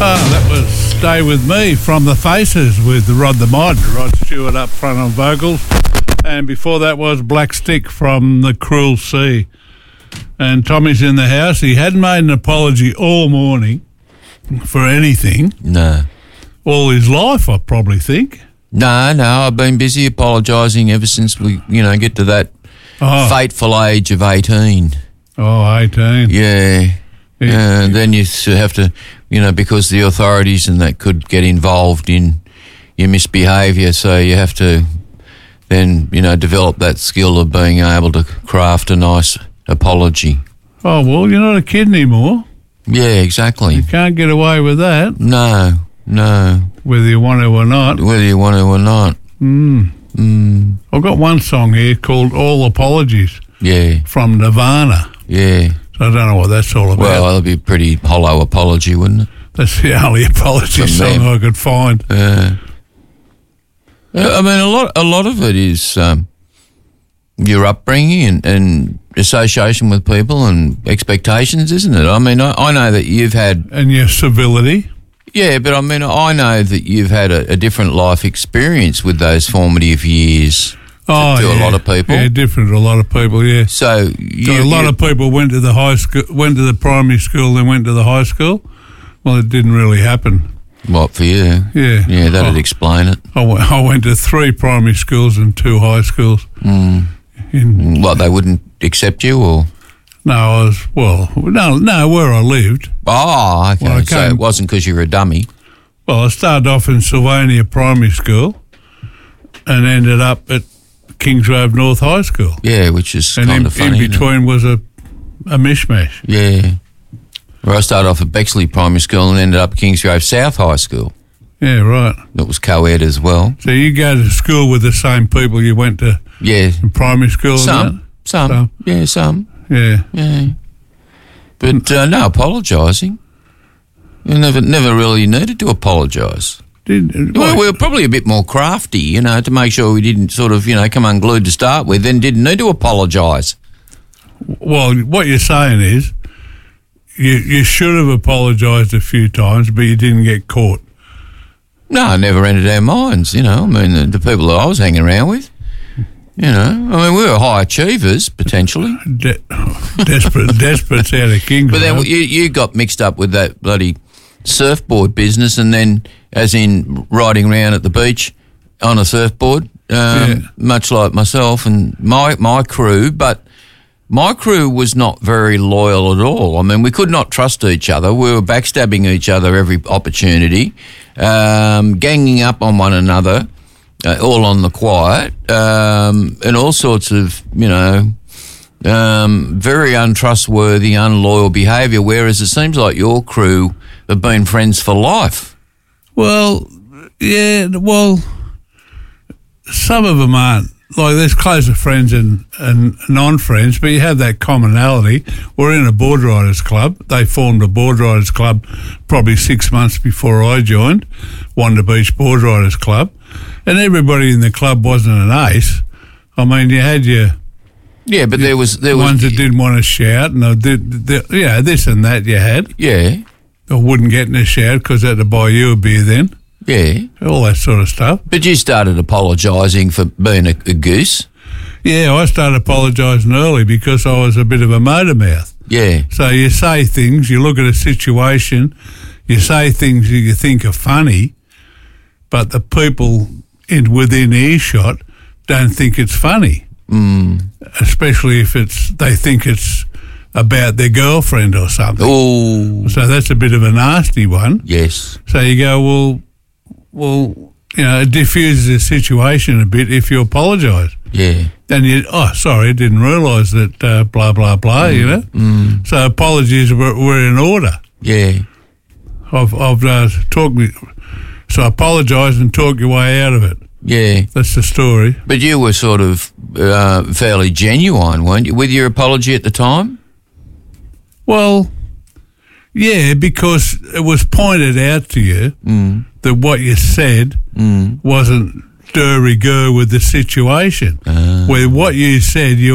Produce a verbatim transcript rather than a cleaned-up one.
Ah, that was Stay With Me from The Faces with Rod the Mod, Rod Stewart up front on vocals. And before that was Black Stick from The Cruel Sea. And Tommy's in the house. He hadn't made an apology all morning for anything. No. All his life, I probably think. No, no, I've been busy apologising ever since we, you know, get to that oh. fateful age of eighteen. Oh, eighteen. Yeah. Yeah, and then you have to, you know, because the authorities and that could get involved in your misbehaviour, so you have to then, you know, develop that skill of being able to craft a nice apology. Oh, well, you're not a kid anymore. Yeah, exactly. You can't get away with that. No, no. Whether you want to or not. Whether you want to or not. Mm. Mm. I've got one song here called All Apologies. Yeah. From Nirvana. Yeah. So I don't know what that's all about. Well, that'd be a pretty hollow apology, wouldn't it? That's the only apology From song them. I could find. Uh, I mean, a lot, a lot of it is um, your upbringing and, and association with people and expectations, isn't it? I mean, I, I know that you've had... And your civility. Yeah, but I mean, I know that you've had a, a different life experience with those formative years. Oh, to, to yeah. a lot of people. Yeah, different to a lot of people, yeah. So, you, so a lot you, of people went to the high school, went to the primary school, then went to the high school. Well, it didn't really happen. What, for you? Yeah. Yeah, that'd oh, explain it. I went, I went to three primary schools and two high schools. Mm. In, what, they wouldn't accept you, or...? No, I was, well, no, no, where I lived. Oh, okay. Well, so it wasn't because you were a dummy. Well, I started off in Sylvania Primary School and ended up at Kingsgrove North High School. Yeah, which is and kind in, of funny. in between was a a mishmash. Yeah. Where I started off at Bexley Primary School and ended up at Kingsgrove South High School. Yeah, right. That was co-ed as well. So you go to school with the same people you went to yeah. in primary school? Some. And that? Some. some. Yeah, some. Yeah. Yeah. But uh, no apologising. You never, never really needed to apologise. Did, well, we were probably a bit more crafty, you know, to make sure we didn't sort of, you know, come unglued to start with, then didn't need to apologise. Well, what you're saying is you you should have apologised a few times, but you didn't get caught. No, it never entered our minds, you know. I mean, the, the people that I was hanging around with, you know. I mean, we were high achievers, potentially. De- desperate, desperate out of Kingsgrove. But then you, you got mixed up with that bloody surfboard business, and then as in riding around at the beach on a surfboard, um, yeah. much like myself and my my crew. But my crew was not very loyal at all. I mean, we could not trust each other. We were backstabbing each other every opportunity, um, ganging up on one another, uh, all on the quiet, um, and all sorts of, you know, um, very untrustworthy, unloyal behaviour, whereas it seems like your crew have been friends for life. Well, yeah, well, some of them aren't. Like, there's closer friends and, and non-friends, but you have that commonality. We're in a board riders club. They formed a board riders club probably six months before I joined, Wanda Beach Board Riders Club, and everybody in the club wasn't an ace. I mean, you had your... Yeah, but there was... there was ones that didn't want to shout, and they did, they, yeah, this and that you had. Yeah. I wouldn't get in a shout because I had to buy you a beer then. Yeah. All that sort of stuff. But you started apologising for being a, a goose. Yeah, I started apologising early because I was a bit of a motor mouth. Yeah. So you say things, you look at a situation, you say things that you think are funny, but the people in within earshot don't think it's funny. Mm. Especially if it's they think it's about their girlfriend or something. Oh. So that's a bit of a nasty one. Yes. So you go, well, well, you know, it diffuses the situation a bit if you apologise. Yeah. And you, oh, sorry, I didn't realise that, uh, blah, blah, blah, mm. you know. Mm. So apologies were, were in order. Yeah. I've, I've uh, talked me, so apologise and talk your way out of it. Yeah. That's the story. But you were sort of uh, fairly genuine, weren't you, with your apology at the time? Well, yeah, because it was pointed out to you mm. that what you said mm. wasn't de rigueur with the situation. Uh. Where what you said, you